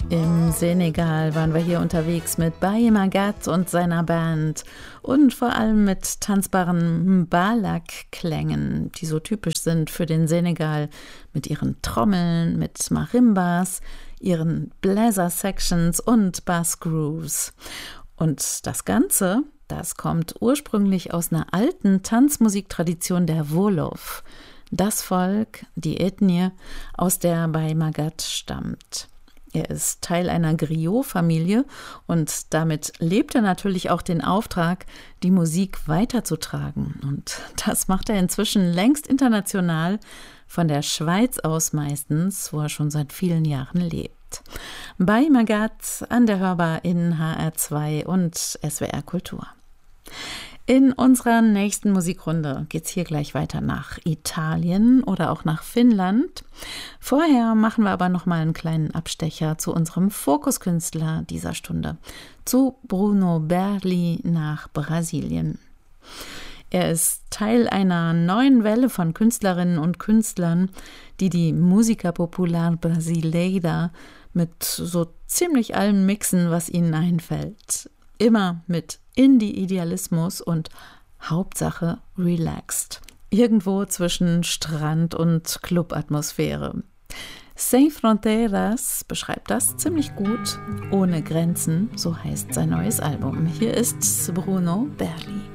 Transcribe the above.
Im Senegal waren wir hier unterwegs mit Baye Magat und seiner Band und vor allem mit tanzbaren Mbalak-Klängen, die so typisch sind für den Senegal, mit ihren Trommeln, mit Marimbas, ihren Bläser-Sections und Bass-Grooves. Und das Ganze, das kommt ursprünglich aus einer alten Tanzmusiktradition der Wolof, das Volk, die Ethnie, aus der Baye Magat stammt. Er ist Teil einer Griot-Familie und damit lebt er natürlich auch den Auftrag, die Musik weiterzutragen. Und das macht er inzwischen längst international, von der Schweiz aus meistens, wo er schon seit vielen Jahren lebt. Baye Magat an der Hörbar in HR2 und SWR Kultur. In unserer nächsten Musikrunde geht es hier gleich weiter nach Italien oder auch nach Finnland. Vorher machen wir aber noch mal einen kleinen Abstecher zu unserem Fokuskünstler dieser Stunde, zu Bruno Berli nach Brasilien. Er ist Teil einer neuen Welle von Künstlerinnen und Künstlern, die Música Popular Brasileira mit so ziemlich allem mixen, was ihnen einfällt. Immer mit Indie-Idealismus und Hauptsache relaxed. Irgendwo zwischen Strand und Clubatmosphäre. Sem Fronteiras beschreibt das ziemlich gut. Ohne Grenzen, so heißt sein neues Album. Hier ist Bruno Berli.